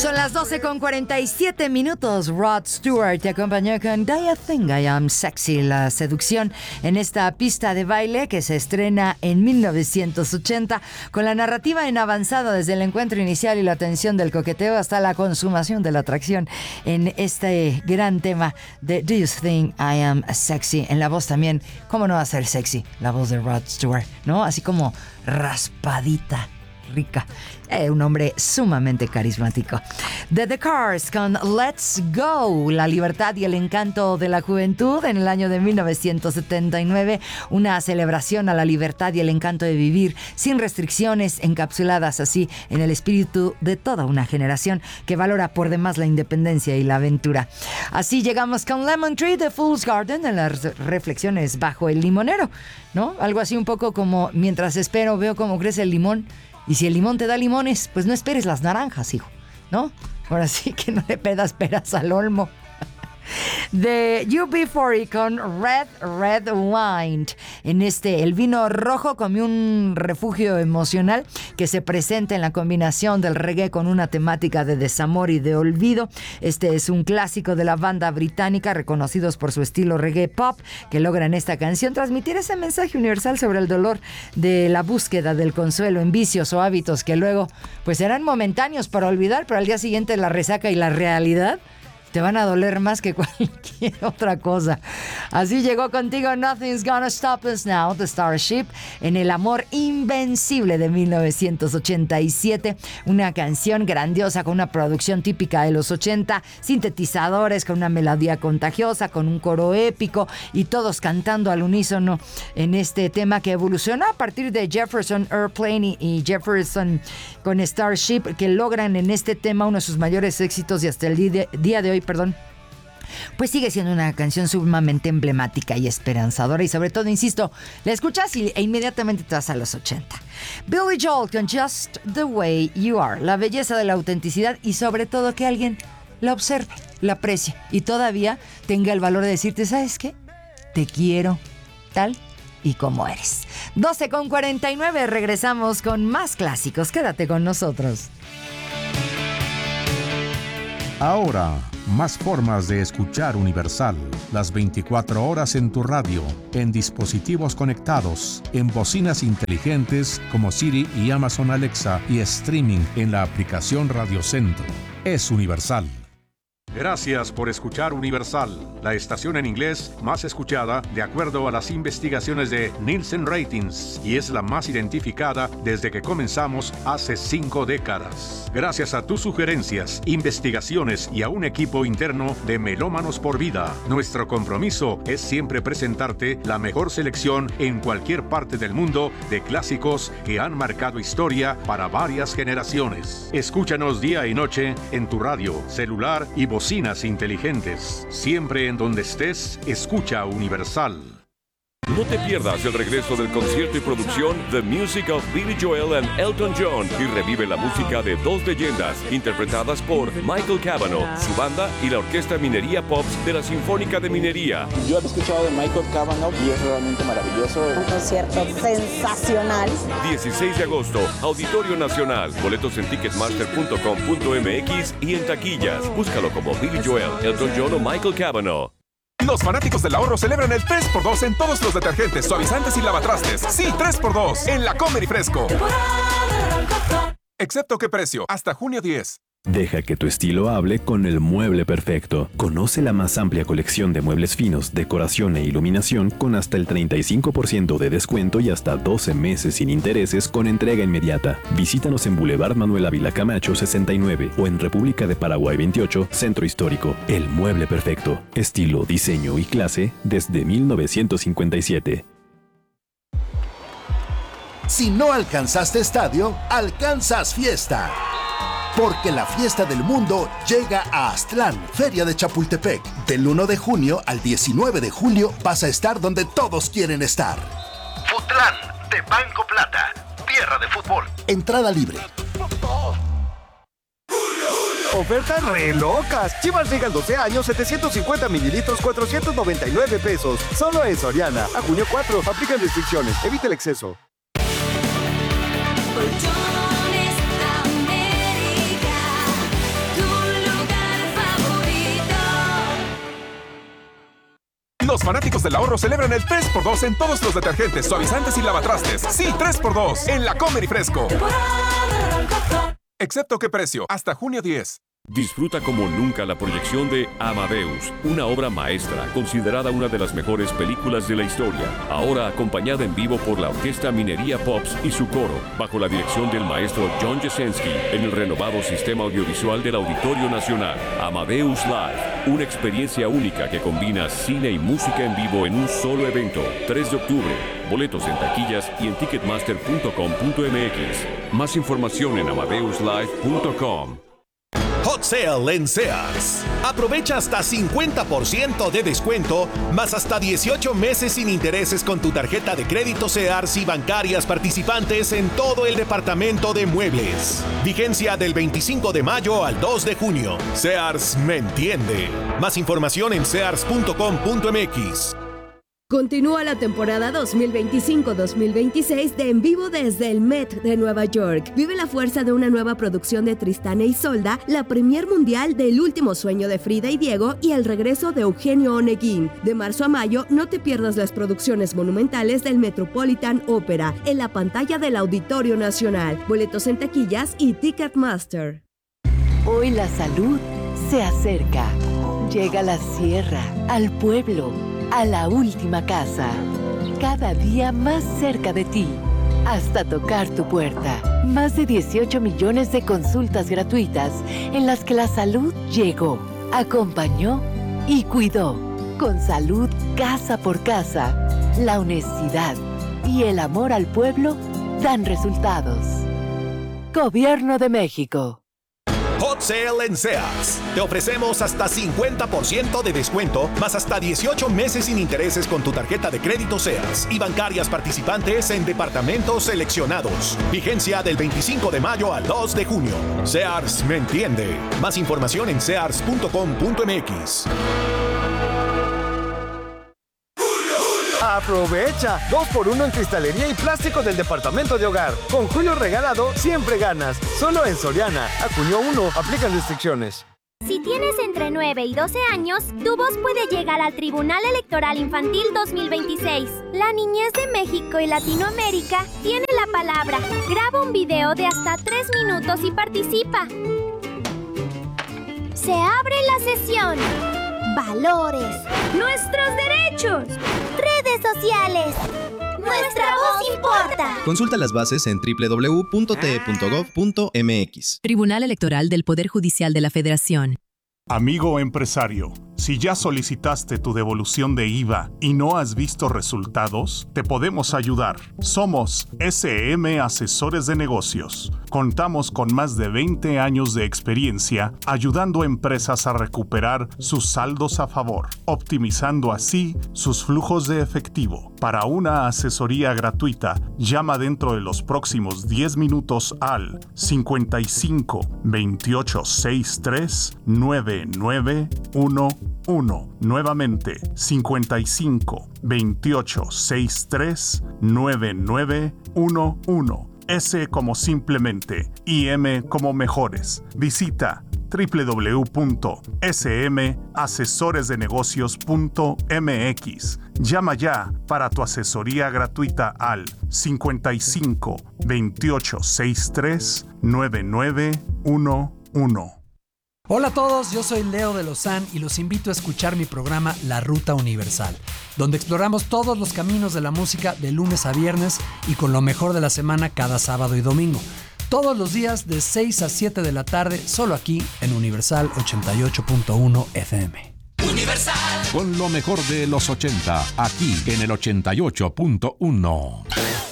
Son las 12:47. Rod Stewart te acompañó con Do You Think I Am Sexy, la seducción en esta pista de baile que se estrena en 1980 con la narrativa en avanzado desde el encuentro inicial y la tensión del coqueteo hasta la consumación de la atracción en este gran tema de Do You Think I Am Sexy. En la voz también, ¿cómo no va a ser sexy? La voz de Rod Stewart, ¿no? Así como raspadita, rica. Un hombre sumamente carismático. The Cars con Let's Go, la libertad y el encanto de la juventud en el año de 1979. Una celebración a la libertad y el encanto de vivir sin restricciones, encapsuladas así en el espíritu de toda una generación que valora por demás la independencia y la aventura. Así llegamos con Lemon Tree de Fool's Garden en las reflexiones bajo el limonero, ¿no? Algo así un poco como mientras espero veo cómo crece el limón. Y si el limón te da limones, pues no esperes las naranjas, hijo, ¿no? Ahora sí que no le pedas peras al olmo. De UB40 con Red Wine. En el vino rojo como un refugio emocional que se presenta en la combinación del reggae con una temática de desamor y de olvido. Este es un clásico de la banda británica, reconocidos por su estilo reggae pop, que logra en esta canción transmitir ese mensaje universal sobre el dolor de la búsqueda del consuelo en vicios o hábitos que luego pues serán momentáneos para olvidar, pero al día siguiente la resaca y la realidad te van a doler más que cualquier otra cosa. Así llegó contigo Nothing's Gonna Stop Us Now, The Starship, en El Amor Invencible de 1987. Una canción grandiosa con una producción típica de los 80, sintetizadores, con una melodía contagiosa, con un coro épico y todos cantando al unísono en este tema que evolucionó a partir de Jefferson Airplane y Jefferson con Starship, que logran en este tema uno de sus mayores éxitos y hasta el día de hoy, pues sigue siendo una canción sumamente emblemática y esperanzadora y sobre todo, insisto, la escuchas e inmediatamente te vas a los 80. Billy Joel con Just the Way You Are, la belleza de la autenticidad y sobre todo que alguien la observe, la aprecie y todavía tenga el valor de decirte, ¿sabes qué? Te quiero tal y como eres. 12:49, regresamos con más clásicos, quédate con nosotros. Ahora, más formas de escuchar Universal. Las 24 horas en tu radio, en dispositivos conectados, en bocinas inteligentes como Siri y Amazon Alexa y streaming en la aplicación Radio Centro. Es Universal. Gracias por escuchar Universal, la estación en inglés más escuchada de acuerdo a las investigaciones de Nielsen Ratings y es la más identificada desde que comenzamos hace 5 décadas. Gracias a tus sugerencias, investigaciones y a un equipo interno de Melómanos por Vida, nuestro compromiso es siempre presentarte la mejor selección en cualquier parte del mundo de clásicos que han marcado historia para varias generaciones. Escúchanos día y noche en tu radio, celular y bocinas inteligentes. Siempre en donde estés, escucha Universal. No te pierdas el regreso del concierto y producción The Music of Billy Joel and Elton John y revive la música de dos leyendas interpretadas por Michael Cavanaugh, su banda y la Orquesta Minería Pops de la Sinfónica de Minería. Yo he escuchado de Michael Cavanaugh y es realmente maravilloso. Un concierto sensacional. 16 de agosto, Auditorio Nacional. Boletos en ticketmaster.com.mx y en taquillas. Búscalo como Billy Joel, Elton John o Michael Cavanaugh. Los fanáticos del ahorro celebran el 3x2 en todos los detergentes, suavizantes y lavatrastes. Sí, 3x2 en la Comer y Fresco. Excepto qué precio, hasta junio 10. Deja que tu estilo hable con el mueble perfecto. Conoce la más amplia colección de muebles finos, decoración e iluminación con hasta el 35% de descuento y hasta 12 meses sin intereses con entrega inmediata. Visítanos en Boulevard Manuel Ávila Camacho 69 o en República de Paraguay 28, Centro Histórico. El mueble perfecto. Estilo, diseño y clase desde 1957. Si no alcanzaste estadio, alcanzas fiesta. Porque la fiesta del mundo llega a Aztlán, Feria de Chapultepec. Del 1 de junio al 19 de julio vas a estar donde todos quieren estar. Futlán, de Banco Plata, tierra de fútbol. Entrada libre. Ofertas re locas. Chivas Regal 12 años, 750 mililitros, 499 pesos. Solo en Soriana. A junio 4. Aplican restricciones. Evita el exceso. Colchones América, tu Los fanáticos del ahorro celebran el 3x2 en todos los detergentes, suavizantes y lavatrastes. Sí, 3x2 en la Comer y Fresco. Excepto qué precio, hasta junio 10. Disfruta como nunca la proyección de Amadeus, una obra maestra considerada una de las mejores películas de la historia, ahora acompañada en vivo por la Orquesta Minería Pops y su coro, bajo la dirección del maestro John Jasenski, en el renovado sistema audiovisual del Auditorio Nacional. Amadeus Live, una experiencia única que combina cine y música en vivo en un solo evento. 3 de octubre, boletos en taquillas y en ticketmaster.com.mx. Más información en amadeuslive.com. Hot Sale en Sears. Aprovecha hasta 50% de descuento, más hasta 18 meses sin intereses con tu tarjeta de crédito Sears y bancarias participantes en todo el departamento de muebles. Vigencia del 25 de mayo al 2 de junio. Sears me entiende. Más información en sears.com.mx. Continúa la temporada 2025-2026 de En Vivo desde el Met de Nueva York. Vive la fuerza de una nueva producción de Tristán e Isolda, la premier mundial del Último Sueño de Frida y Diego y el regreso de Eugenio Oneguín. De marzo a mayo, no te pierdas las producciones monumentales del Metropolitan Opera en la pantalla del Auditorio Nacional. Boletos en taquillas y Ticketmaster. Hoy la salud se acerca. Llega a la sierra, al pueblo, a la última casa, cada día más cerca de ti, hasta tocar tu puerta. Más de 18 millones de consultas gratuitas en las que la salud llegó, acompañó y cuidó. Con salud casa por casa, la honestidad y el amor al pueblo dan resultados. Gobierno de México. Hot Sale en Sears. Te ofrecemos hasta 50% de descuento, más hasta 18 meses sin intereses con tu tarjeta de crédito Sears y bancarias participantes en departamentos seleccionados. Vigencia del 25 de mayo al 2 de junio. Sears me entiende. Más información en sears.com.mx. ¡Aprovecha! 2x1 en cristalería y plástico del departamento de hogar. Con Julio regalado, siempre ganas. Solo en Soriana. A junio 1, aplican restricciones. Si tienes entre 9 y 12 años, tu voz puede llegar al Tribunal Electoral Infantil 2026. La niñez de México y Latinoamérica tiene la palabra. Graba un video de hasta 3 minutos y participa. Se abre la sesión. Valores. Nuestros derechos. Redes sociales. Nuestra voz importa. Consulta las bases en www.te.gov.mx. Tribunal Electoral del Poder Judicial de la Federación. Amigo empresario, si ya solicitaste tu devolución de IVA y no has visto resultados, te podemos ayudar. Somos SM Asesores de Negocios. Contamos con más de 20 años de experiencia ayudando a empresas a recuperar sus saldos a favor, optimizando así sus flujos de efectivo. Para una asesoría gratuita, llama dentro de los próximos 10 minutos al 55 28 63 9911. Nuevamente, 55 28 63 9911. S como simplemente y M como mejores. Visita www.smasesoresdenegocios.mx. Llama ya para tu asesoría gratuita al 55 28 63 9911. Hola a todos, yo soy Leo de Lozán y los invito a escuchar mi programa La Ruta Universal, donde exploramos todos los caminos de la música de lunes a viernes y con lo mejor de la semana cada sábado y domingo. Todos los días de 6 a 7 de la tarde, solo aquí en Universal 88.1 FM. Universal. Con lo mejor de los 80, aquí en el 88.1.